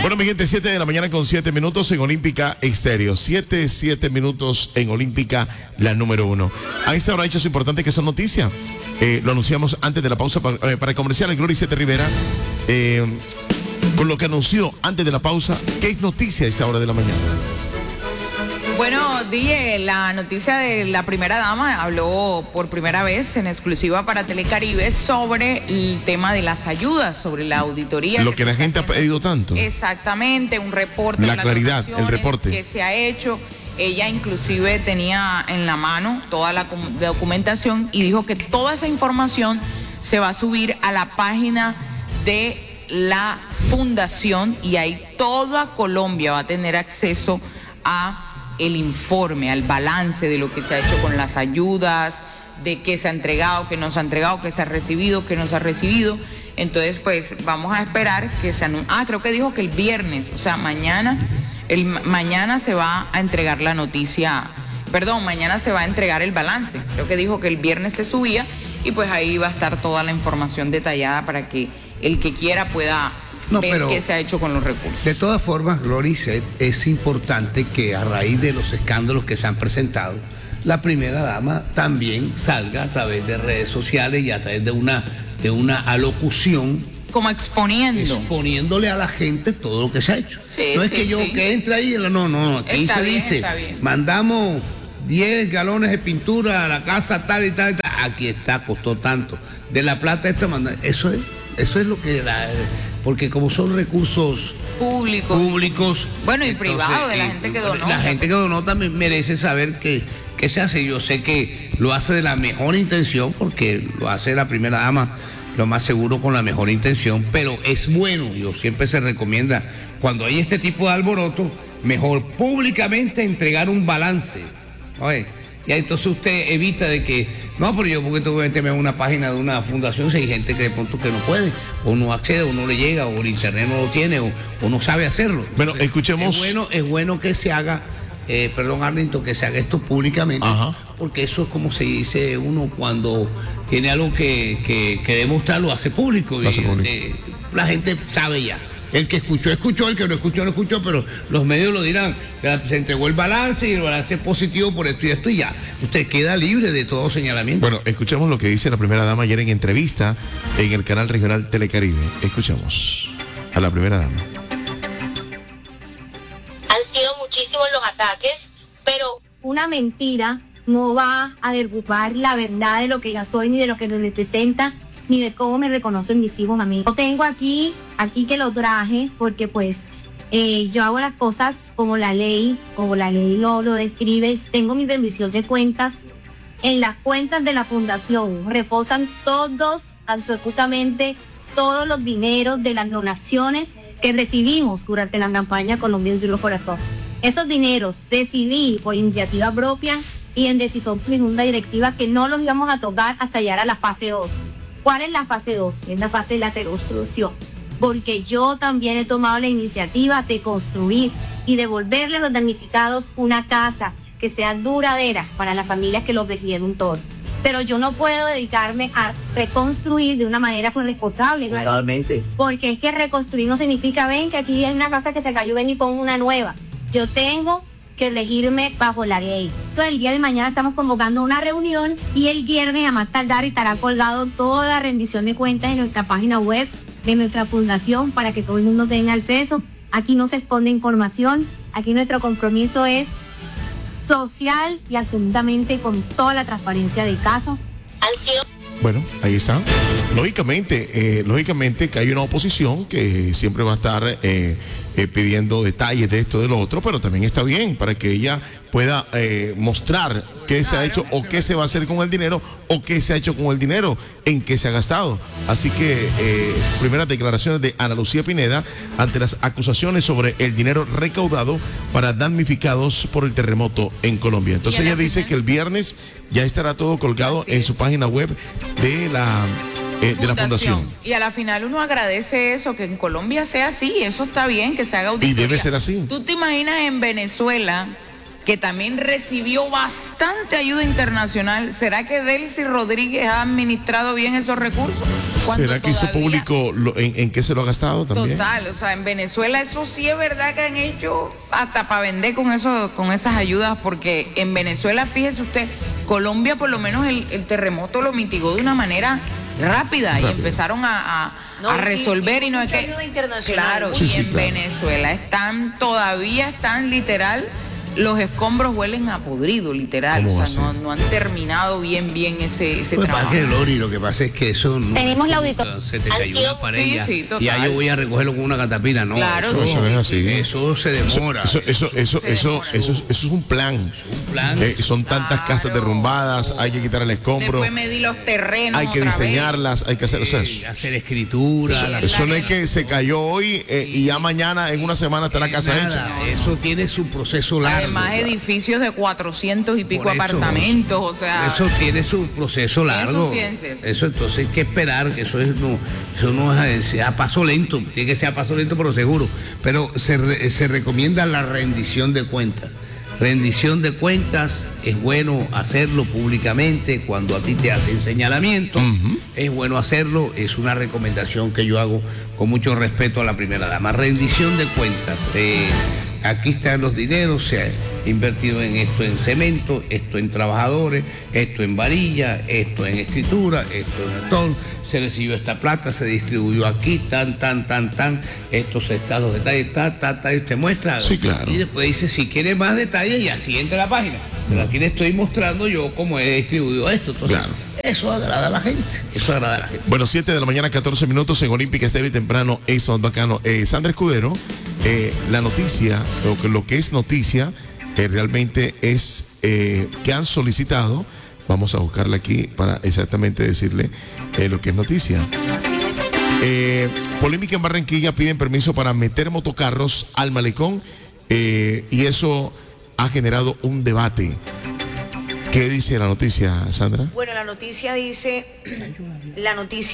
Bueno, mi gente, 7 de la mañana con 7 minutos en Olímpica Estéreo. 7 minutos en Olímpica, la número 1. A esta hora, hechos importantes que son noticias. Lo anunciamos antes de la pausa para comercial. Gloria Isete Rivera, con lo que anunció antes de la pausa, ¿qué es noticia a esta hora de la mañana? Bueno, dije, la noticia de la primera dama habló por primera vez en exclusiva para Telecaribe sobre el tema de las ayudas, sobre la auditoría. Lo que la gente ha pedido tanto. Exactamente, un reporte. La claridad, el reporte. Que se ha hecho. Ella inclusive tenía en la mano toda la documentación y dijo que toda esa información se va a subir a la página de la fundación y ahí toda Colombia va a tener acceso a el informe, al balance de lo que se ha hecho con las ayudas, de qué se ha entregado, qué no se ha entregado, qué se ha recibido, qué no se ha recibido. Entonces, pues vamos a esperar que se anuncie. Creo que dijo que el viernes, o sea, mañana se va a entregar la noticia, mañana se va a entregar el balance. Creo que dijo que el viernes se subía y pues ahí va a estar toda la información detallada para que el que quiera pueda ver qué se ha hecho con los recursos. De todas formas, Gloria, es importante que a raíz de los escándalos que se han presentado, la primera dama también salga a través de redes sociales y a través de una alocución. Como exponiéndole a la gente todo lo que se ha hecho. Sí, no es que que entre ahí, no, aquí se dice, mandamos 10 galones de pintura a la casa tal y tal, aquí está, costó tanto. De la plata eso es lo que porque como son recursos públicos, bueno, y privados de la gente que donó. La gente que donó también merece saber qué se hace. Yo sé que lo hace de la mejor intención, porque lo hace la primera dama, lo más seguro con la mejor intención, pero es bueno, siempre se recomienda, cuando hay este tipo de alboroto, mejor públicamente entregar un balance. Oye, y entonces usted evita de que, pero yo porque tengo que meterme en una página de una fundación si hay gente que de pronto que no puede, o no accede, o no le llega, o el internet no lo tiene, o no sabe hacerlo. Bueno, escuchemos. Es bueno que se haga, Arlington, que se haga esto públicamente. Ajá. Porque eso es como se dice uno cuando tiene algo que demostrar, lo hace público. La gente sabe ya. El que escuchó, el que no escuchó, pero los medios lo dirán. Se entregó el balance y el balance es positivo por esto y ya. Usted queda libre de todo señalamiento. Bueno, escuchemos lo que dice la primera dama ayer en entrevista en el canal regional Telecaribe. Escuchemos a la primera dama. Han sido muchísimos los ataques, pero una mentira no va a derrumbar la verdad de lo que yo soy, ni de lo que me representa, ni de cómo me reconocen mis hijos a mí. Lo tengo aquí que lo traje porque pues yo hago las cosas como la ley lo describe. Tengo mi rendición de cuentas. En las cuentas de la fundación reposan absolutamente todos los dineros de las donaciones que recibimos durante la campaña Colombia en Zero Corazón. Esos dineros decidí por iniciativa propia y en decisión segunda directiva que no los íbamos a tocar hasta llegar a la fase 2. ¿Cuál es la fase 2? Es la fase de la reconstrucción, porque yo también he tomado la iniciativa de construir y devolverle a los damnificados una casa que sea duradera para las familias que los perdieron todo. Pero yo no puedo dedicarme a reconstruir de una manera responsable. Totalmente. Porque es que reconstruir no significa, ven que aquí hay una casa que se cayó, ven y pon una nueva. Yo tengo que regirme bajo la ley. Entonces, el día de mañana estamos convocando una reunión y el viernes a más tardar estará colgado toda la rendición de cuentas en nuestra página web de nuestra fundación para que todo el mundo tenga acceso. Aquí no se esconde información, aquí nuestro compromiso es social y absolutamente con toda la transparencia del caso. Bueno, ahí está. Lógicamente que hay una oposición que siempre va a estar pidiendo detalles de esto, de lo otro, pero también está bien para que ella pueda mostrar qué se ha hecho o qué se va a hacer con el dinero o qué se ha hecho con el dinero, en qué se ha gastado. Así que primeras declaraciones de Ana Lucía Pineda ante las acusaciones sobre el dinero recaudado para damnificados por el terremoto en Colombia. Entonces ella dice que el viernes ya estará todo colgado en su página web de la fundación. Y a la final uno agradece eso, que en Colombia sea así, eso está bien, que se haga auditoría. Y debe ser así. ¿Tú te imaginas en Venezuela que también recibió bastante ayuda internacional. ¿Será que Delcy Rodríguez ha administrado bien esos recursos? ¿Será que hizo público en qué se lo ha gastado también? Total, o sea, en Venezuela eso sí es verdad que han hecho hasta para vender con eso, con esas ayudas, porque en Venezuela, fíjese usted, Colombia por lo menos el terremoto lo mitigó de una manera rápida. Y empezaron a resolver y no es que ayuda internacional. Claro, Sí, y sí, en claro. Venezuela todavía están literal, los escombros huelen a podrido, literal. ¿Cómo O sea, va a ser? no han terminado bien ese Pues trabajo. pasa que, Lori, lo que pasa es que eso no. Tenemos la auditoría. Se te cayó una pared Sí, ya, sí, total. ya yo voy a recogerlo con una catapila, no. Claro, eso, sí. Eso es así. Eso se demora. Eso es un plan. Un plan. Son tantas casas Claro. derrumbadas, hay que quitar el escombro, Después medir los terrenos. hay que otra vez. diseñarlas, hay que hacer, o sea, Hacer escritura. Sí, la- eso no es que se cayó hoy y ya mañana, en una semana está la casa nada, hecha. Eso tiene su proceso largo. Además, edificios de 400 y pico Por eso, apartamentos, o sea. Eso tiene su proceso largo. ciencias. Eso entonces hay que esperar, que eso no es a paso lento, tiene que ser a paso lento pero seguro. Pero se recomienda la rendición de cuentas. Rendición de cuentas es bueno hacerlo públicamente cuando a ti te hacen señalamiento. Es bueno hacerlo, es una recomendación que yo hago con mucho respeto a la primera dama. Rendición de cuentas. Aquí están los dineros, se ha invertido en esto en cemento, esto en trabajadores, esto en varilla, esto en escritura, esto en atón, se recibió esta plata, se distribuyó aquí, tan, estos estados, detalles, y usted muestra. Sí, claro. Y después dice, si quiere más detalles, y así entra a la página. Pero aquí le estoy mostrando yo cómo he distribuido esto. Entonces, Claro. eso agrada a la gente, eso agrada a la gente. Bueno, 7 de la mañana, 14 minutos en Olímpica Estéreo temprano, eso es bacano. Sandra Escudero, la noticia, lo que es noticia, realmente es que han solicitado, vamos a buscarla aquí para exactamente decirle lo que es noticia. Polémica en Barranquilla, piden permiso para meter motocarros al malecón y eso ha generado un debate. ¿Qué dice la noticia, Sandra? Bueno, la noticia dice,